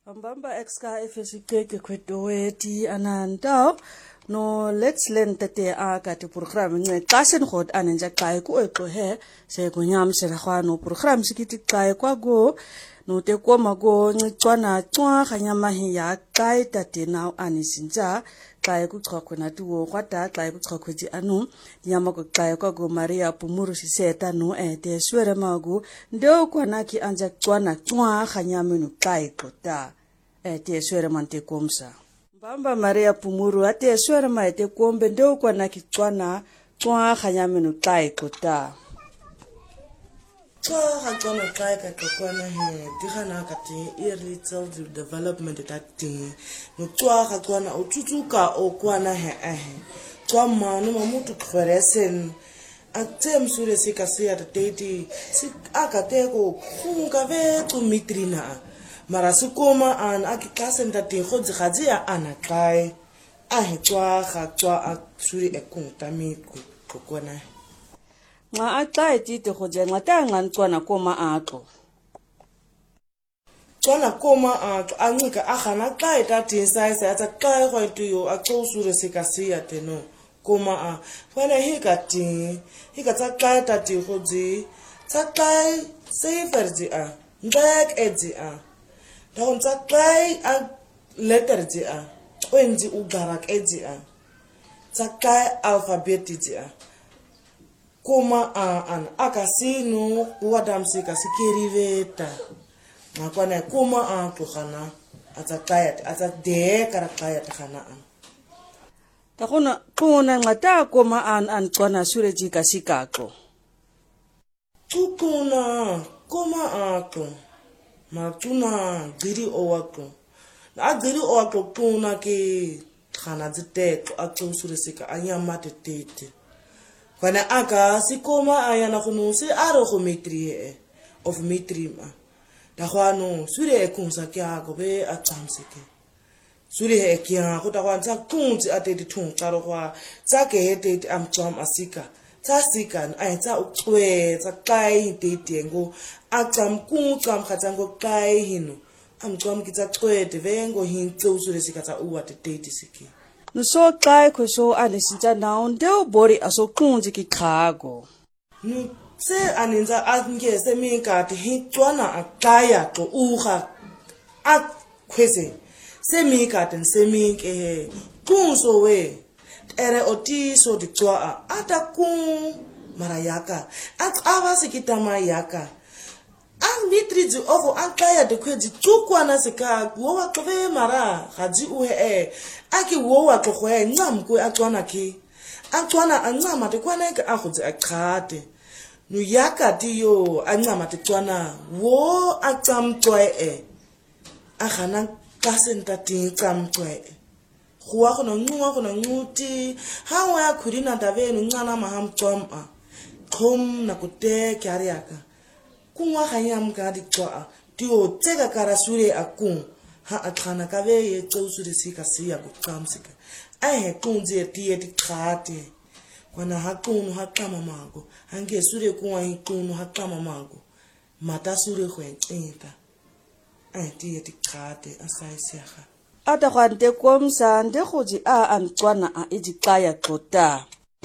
Mbamba exka efesikeke kwetoweti anantao no let's learn tate aka te program nge kasen khot anenja kai ku eko he se ko nyam se ra no program sikiti kai kwa go no te ko mago ngicwana twa khanyama hi ya kai tate now anisinja kai ku tshwa khona tuo kwata kai ku tshwa khoji anu nyama ko kai kwa go Maria Pumuru siseta no te swere mago ndo kwana ki anja twana twa khanyama no kai kota te swere mante komsa Mbamba Maria Pumuru ate swere ma te kombe ndo kwana ki twana twa khanyama no kai kota Hagona kai ka kwana he digana ka te early childhood development that no twa hagona o tutuka o kwana he twa manu mamutu kweresen atem sure sika sia tete si akate ko khunga ve tu mitrina mara sikoma an akikasen tate khodzi khadzia ana kai twa khatwa sure ekunta mi ko kwana nga atai tite khoje nga tanga ntwana koma atlo twana koma atlo anika agana kai tati size ata kai go ntuyo aqosure sikasiya teno koma a fana hika tsa kai tati khoji tsa kai saferji a ngak edzi a dawn tsa kai a letterji a wenzi ugarak edzi a tsa kai alphabet ji a Koma an akasino kuwadamsi kasikiriveta ngakwana koma to khana atsakayat atsade karakayat khana an takona kona ngata koma an tswana sureji kasikako tukuna koma to matuna giri owako na giri owako tuna ke khana ziteto atsusuresika anyamate tete Kana aka sikoma ayana kunu si aro khometri of metrima da khwano sure ekunsa kya go be atsamsike sure ekya go da kwanza kunzi ateti thung tsaro kwa tsake hete amtsam asika tsasikan ay tsa uqwe tsa kai titengo atsam kutsam khatsango kai hinu amtsam kitsa qwete vengo hintso sure sikatsa uwa tete siki no so kai ko so anisinja now ndo body aso kunzi ki khago no se aninza ange se minka ti hitwana akaya to uha akwese se minka ten se minke kunso we ere oti so di twa ata kun marayaka aba sikitama yaka mitrizi ovo ankaya de kwezi tukwana sika wowa tove mara gaji uhe aki wowa tlogoe ncam ko atwana ke atwana ancama te kwana ke agotse aqhate no yaka tiyo ancama te twana wo acamtwe agana kasenta tincam twe khwa gona ncunga gona ncuti hawa ya khurina davenu ncana mahamtswama khom na kute kyariaka Kungwa khanyam ka dikwa tio tseka karasure akung ha atlana ka ve ye tsosure sika siya ku tsamsika ai he kunze tie dikhate kwana ha kunu ha qama mago hange sure kuwa ikunu ha qama mago mata sure khwentsita ai tie dikhate asaisiaga ata kwante komsa nde khoji antwana a ejikaya xota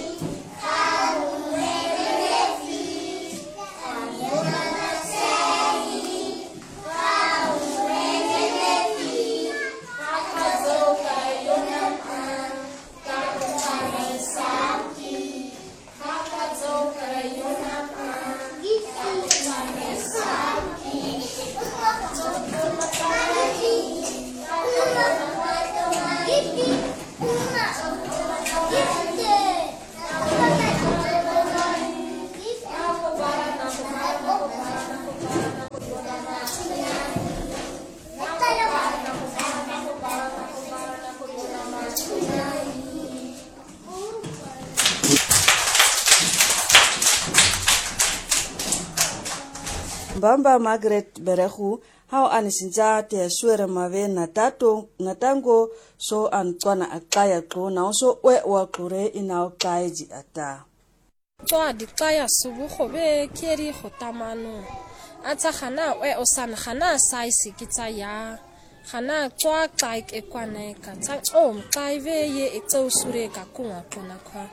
Mbamba Margaret Berehu how anisinja te swere mave na tango so antwana akaya ko na so we wa kure ina kaiji ata Toa di kaya subu khobe keri khotamano Atsa khana we osan khana saisi kitsa ya Hana chwa kai ke kwana ka tsa om kai ve ye e tso sure ka kunga kona kwa.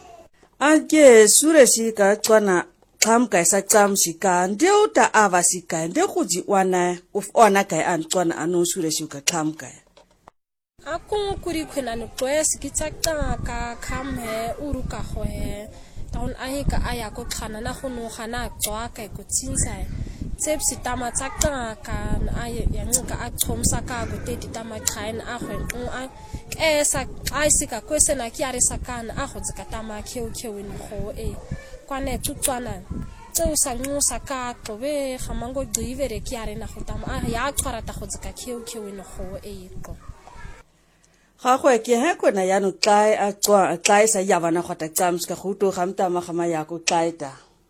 Ake sure si ka tswana kam kai sa tsam si ka ndeu ta ava si ka nde khuji wana of ona kai an tswana anu sure si ka kam kai. Akung kuri khena no press ki tsaka ka kham he uru ka ho he. Taun ahi ka aya ko khana na khunu khana chwa kai ko chinsai. Tsepsi tama tsaka ka aye yang ka athomsa ka go te tama khain a khwen a esa aisika kwesena kiare sakana a khodzika tama kheu ni kho e kwane tutswana tso sangu saka tobe khamango divere kiare na khotama a ya tshwara ta khodzika kheu ni kho e ko Ga go ke ha kona ya no tlai a tswa tlai sa ya bana khota tsams ka khuto gamta ma ya ko tlaita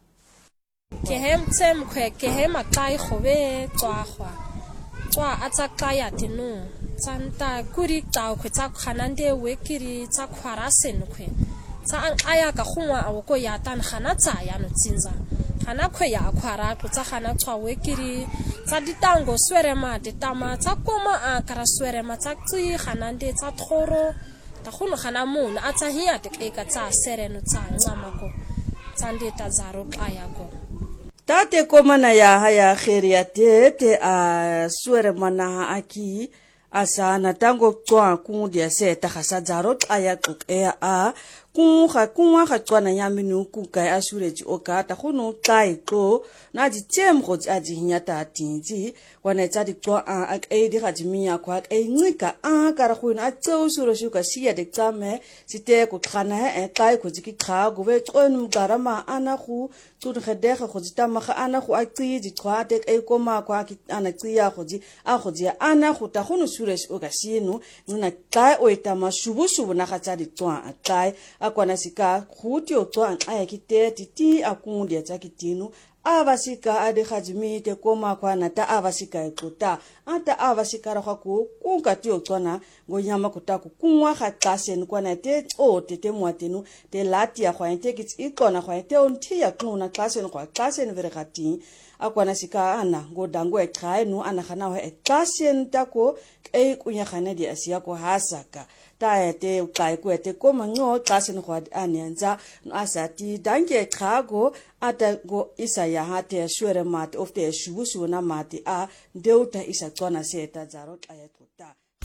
ke hem tsem khwe ke hema tlai khobe tswa a tsa tlaya tenu tsanta kuri tao khwe tsa khanande wekiri tsa khwara sen khwe tsa an aya ka khungwa a ko ya tan khana tsa ya no tsinza khana khwe ya khwara to tsa khana tswa wekiri tsa ditango swere ma tama tsa koma a kara swere ma tsa tsi khanande tsa thoro ta khunu khana mun a tsa hiya te ka tsa sereno tsa ngamako tsande ta zaro aya ko Tate komana ya haya kheria te a suere mana aki asana tango tswa kundia se ta khasa zaro aya tlukea a kunwa ga tswana ya minu ku kai asureji o ka ta khunu tlai tlo na di tsem go tsa di hinyata tinzi kwana tsa di tswa a e di ga dimia kwa e ncika a ka ra khuna tso suro shuka sia de tsame site ku khana e tlai go jiki kha go be tsonu garama ana khu tsu khedega go tsama ga ana khu a tsi di tswa te e koma kwa ki ana tsi ya go ji a go ji ana go ta khunu suro o ka sino nna tlai o eta mashubu na ga tsa di tswa a tlai akwana sika khuti o tswa aya kite titi akundi ya tsakitinu ava sika ade khajimi te koma kwana ta ava sika ekota anta ava sika ra ku kunka ti o tswana go nyama kutaku kunwa ga tlasen kwana te o te mwatenu te lati ya khwa te kits ikona khwa te onti ya klona tlasen khwa tlasen vere gati akwana sika ana go dango e khai no ana khana wa e tlasen tako e kunya khana di asia ko hasaka ta te utlai ku te koma ngo tlasen khwa anyanza no asati dange khago ata go isa ya hate shure mate of te shubu na mate a deuta isa tsona seta zaro aya tota